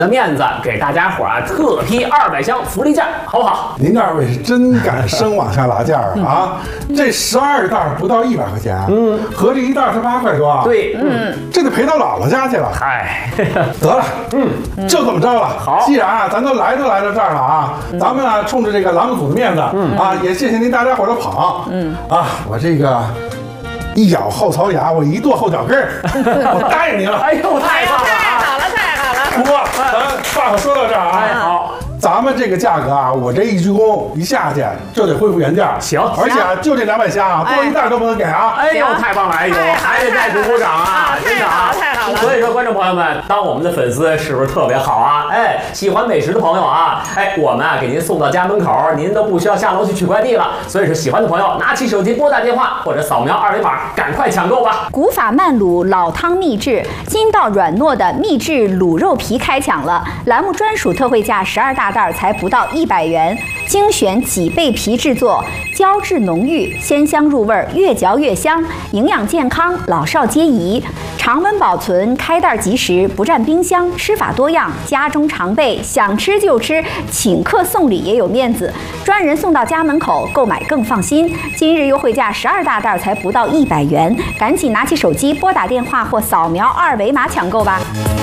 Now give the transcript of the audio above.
的面子，给大家伙儿特批200箱福利价，好不好？ 您这二位是真敢生往下拉价啊！这12袋不到100块钱，合着一袋是8块多。 对， 这得赔到姥姥家去了。 嗨， 得了，就这么着了。 好， 既然啊，咱都来到这儿了啊，咱们啊，冲着这个栏目组的面子，啊，也谢谢您大家伙的捧，啊，我这个一咬后槽牙，我一跺后脚跟儿，我答应您了。 哎呦，太棒了！ 太好了，太好了！ 不过咱话可说到这儿啊， 哎，好。 咱们这个价格啊，我这一鞠躬一下去就得恢复原价。 行， 而且啊，就这200箱啊，多一袋都不能给啊！ 哎呦，太棒了！哎呦，还得再鼓鼓掌啊！真的啊， 太好了！ 所以说，观众朋友们，当我们的粉丝是不是特别好啊？哎，喜欢美食的朋友啊，哎，我们啊给您送到家门口，您都不需要下楼去取快递了。所以说，喜欢的朋友拿起手机拨打电话或者扫描2维码，赶快抢购吧！ 古法慢卤老汤秘制，筋道软糯的秘制卤肉皮开抢了，栏目专属特惠价12大袋才不到100元，精选脊背皮制作，胶质浓郁，鲜香入味，越嚼越香，营养健康，老少皆宜，常温保存，开袋即食，不占冰箱，吃法多样，家中常备，想吃就吃，请客送礼也有面子，专人送到家门口，购买更放心。今日优惠价12大袋才不到100元，赶紧拿起手机拨打电话或扫描2维码抢购吧。